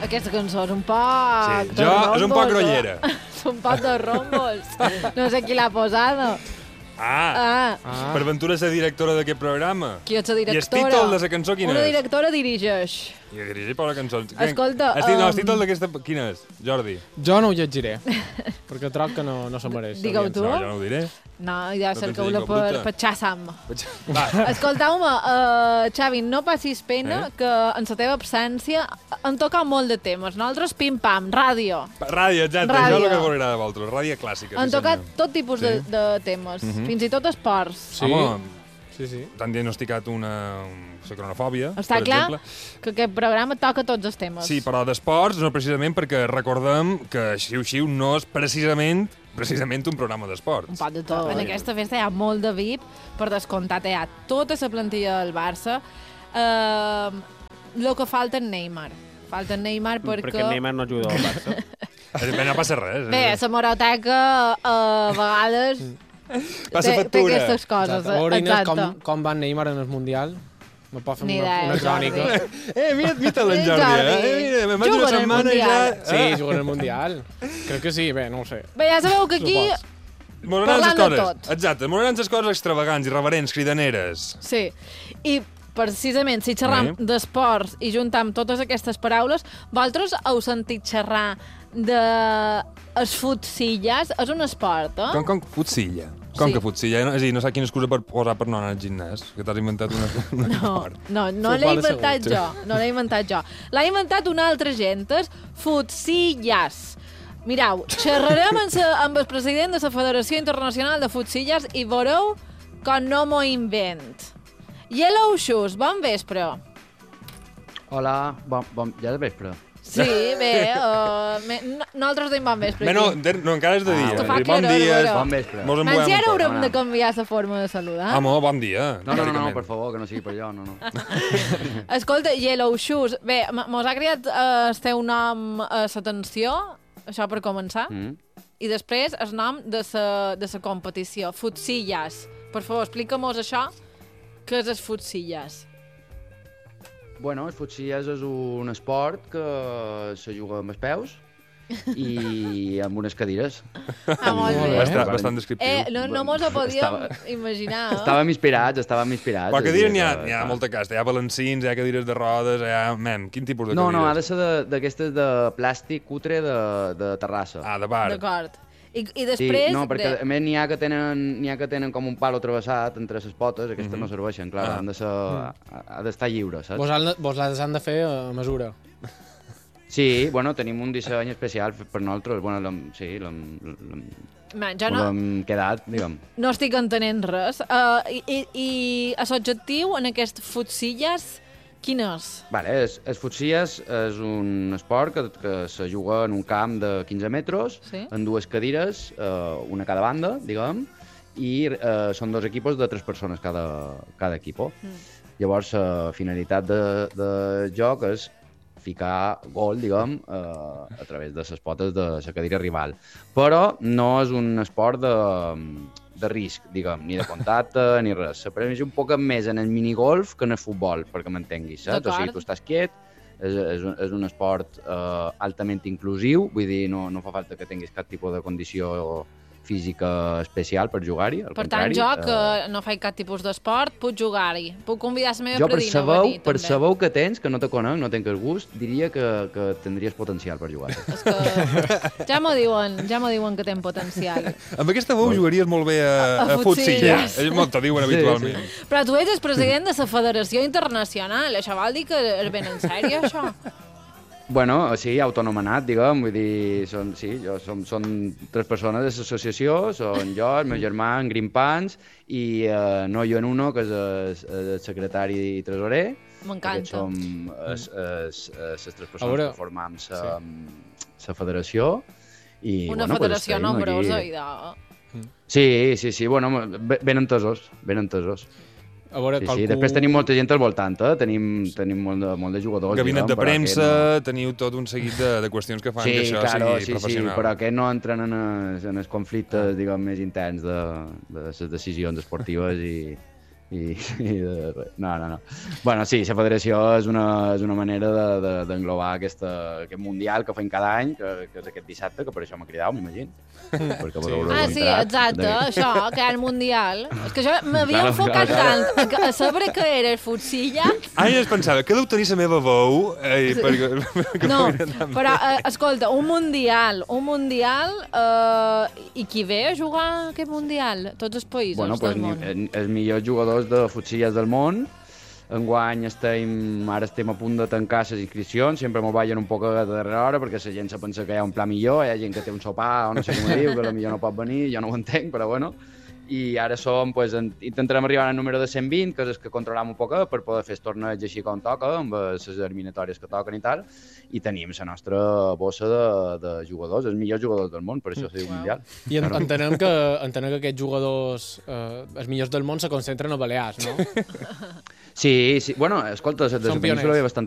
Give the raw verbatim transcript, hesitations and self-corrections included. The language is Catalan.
Aquesta cançó és un poc... Sí, jo és un poc grollera. És un poc de rombos. No sé qui l'ha posada. Ah, ah. Per Ventura és la directora d'aquest programa. Qui és la directora? I el títol de la cançó quin Una és? Una directora dirigeix. I dirigeix per la cançó. Escolta... El títol, um... el títol d'aquesta... Quin és, Jordi? Jo no ho llegiré, perquè troc que no, no se mereix. Digue-ho tu. No, jo no ho diré. No, ja No cerqueu-la te'n per, dic, per xassam. Va. Escolteu-me, uh, Xavi, no passis pena Eh? que en la teva absència han tocat molt de temes. Nosaltres, pim-pam, ràdio. Ràdio, exacte, Ràdio. això és el que m'agrada a vosaltres, ràdio clàssica. Han sí, tocat senyor. tot tipus Sí. de, de temes, Mhm. fins i tot esports. Sí. Home, sí, sí. t'han diagnosticat una, una cronofòbia, Està per clar exemple. que aquest programa toca tots els temes. Sí, però d'esports no precisament perquè recordem que Xiu-Xiu no és precisament precisament un programa d'esports. Un pot de tot. En aquesta festa hi ha molt de V I P, per descomptat hi ha tota la plantilla del Barça. Uh, lo que falta en Neymar. Falta en Neymar perquè... Perquè Neymar no ajuda al Barça. Bé, no passa res. Bé, la morateca uh, a vegades passa té, té factura. aquestes coses. Exacte. A veure, Inés, Exacte. com, com va Neymar en el Mundial? Me pot fer Ni una, idea, una crònica? Jordi. Eh, mira, mira l'en Jordi, Jordi. eh? Mira, me'n vaig Juga una en el setmana i ja... Mundial. Sí, juga en el Mundial. Crec que sí, bé, no ho sé. Bé, ja sabeu que aquí... M'agraden les Parlant de coses. tot. Exacte, m'agraden les coses extravagants, irreverents, cridaneres. Sí, i precisament si xerram Sí. d'esports i juntam totes aquestes paraules, vosaltres heu sentit xerrar de es futsilles? És un esport, eh? Com, com futsilla? Com Sí. que futsilla? No, és a dir, no sé quina excusa per posar per no anar al gimnàs, que t'has inventat una, un No, esport. no, no l'he Futbol inventat assegut. jo, no l'he inventat jo. L'ha inventat una altra gent, és futsilles. Mireu, xerrarem amb, sa, amb el president de la Federació Internacional de Futsilles i veureu que no m'ho invent. Yellow Shoes, bon vespre. Hola, bon, bon, ja és vespre. Sí, bé, uh, me, no, nosaltres diem bon vespre. Bé, no, aquí. de, no, encara és de dia. que fa És a dir, bon calor, dia. però. Bon vespre. Mos en Menys volem ja un poc. haurem no, de canviar la forma de saludar. Home, bon dia. No, no, no, no, teòricament. per favor, que no sigui per allò, no, no. Escolta, Yellow Shoes, bé, m- mos ha criat uh, el teu nom a l'atenció, això per començar, Mm. i després el nom de la de la competició, Futsilles. Per favor, explica-mos això, què és el Futsilles? Bueno, el futsilles és un esport que se juga amb els peus i amb unes cadires. Ah, molt Molt bé. bé. Bastant, bastant descriptiu. Eh, no, no mos ho podíem Estava- imaginar, eh? Estàvem inspirats, estàvem inspirats. Però és cadires a dir, n'hi ha, que- n'hi ha que- molta casta. Hi ha balancins, hi ha cadires de rodes, hi ha... Mem, quin tipus de No, cadires? no, ha de ser de- d'aquestes de, de plàstic cutre de, de terrassa. Ah, de bar. D'acord. I, I sí, després... no, perquè de... a més n'hi ha que tenen n'hi ha que tenen com un palo travessat entre les potes, aquestes Mhm. no serveixen, clar, Ah. han de ser, ha, ha d'estar lliure, saps? Vos, han, de- vos les han de fer a mesura. Sí, bueno, tenim un disseny especial per nosaltres, bueno, l'hem- sí, l'hem l'hem- Man, jo no. no, l'hem quedat, diguem. no estic entenent res. Uh, i, i, I l'objectiu en aquest Futsilles, quin és? Vale, es, es futsilles és un esport que, que se juga en un camp de quinze metres, Sí. en dues cadires, eh, una a cada banda, diguem, i eh, són dos equipos de tres persones cada, cada equipo. Mm. Llavors, la finalitat de, de joc és ficar gol, diguem, eh, a través de les potes de la cadira rival. Però no és un esport de, de risc, diguem, ni de contacte, ni res. S'aprèn un poc més en el minigolf que en el futbol, perquè m'entenguis, saps? O sigui, D'acord. tu estàs quiet, és, és, un, és un esport eh, altament inclusiu, vull dir, no, no fa falta que tinguis cap tipus de condició física especial per jugar-hi, al Per tant, contrari. jo, eh, que no faig cap tipus d'esport, puc jugar-hi. Puc convidar la meva jo per predina a sabeu, venir, per també. sabeu que tens, que no te conec, no tenc el gust, diria que, que tindries potencial per jugar. És que ja m'ho diuen, ja m'ho diuen que tens potencial. Amb aquesta veu jugaries molt bé a, A- a a futsilles. futsilles. Ells t'ho diuen Sí, habitualment. Però tu ets el president de la Federació Internacional. Això vol dir que és ben en sèrio, això? Bueno, sí, autonomenat, diguem, vull dir, són, sí, jo, som, són tres persones de l'associació, són jo, el meu germà, en Green Pants, i eh, Noyo en Uno, que és el, el secretari i tresorer. Aquests M'encanta. som es, es, es, les tres A persones veure, que formam la sí. federació. I, Una bueno, federació pues, estem nombrosa aquí. i de... Sí, sí, sí, bueno, ben, ben entesos, ben entesos. A veure, Sí, qualcú... sí. Després tenim molta gent al voltant, eh? Tenim, tenim molt, de, molt de jugadors. Gabinet diguem, de però premsa, aquest teniu tot un seguit de, de qüestions que fan Sí, que això claro, sigui sí, sí, professional. però aquests no entren en els, en els conflictes, diguem, més interns de, de les decisions esportives i, I, i de res. No, no, no. Bueno, sí, la federació és una, és una manera d'englobar de, de, aquesta, aquest mundial que fem cada any, que, que és aquest dissabte, que per això m'ha cridat, m'imagino. Perquè Sí. Ah, sí, exacte, de... això, que era el Mundial. És que jo m'havia Claro, enfocat claro, tant a, a saber què era el futsilla. Ai, es pensava, que deu tenir la meva veu? Eh, perquè, perquè No, m'agrada però, eh, escolta, un Mundial, un Mundial, eh, i qui ve a jugar aquest Mundial? Tots els països bueno, pues, del món. ni, els millors jugadors de futsilles del món. Enguany estem, ara estem a punt de tancar les inscripcions, sempre m'ho ballen un poc a darrere hora perquè la gent se pensa que hi ha un pla millor, hi ha gent que té un sopar o no sé com diu, que potser no pot venir, jo no ho entenc, però bueno. I ara som, pues, en, intentarem arribar al número de cent vint, que és el que controlem un poc per poder fer els torneigs així com toca, amb les eliminatòries que toquen i tal, i tenim la nostra bossa de, de jugadors, els millors jugadors del món, per això se diu Mundial. I en, entenem, que, entenem que aquests jugadors, eh, els millors del món, se concentren a Balears, no? Sí, sí. Bueno, escolta, de la península hi ha bastant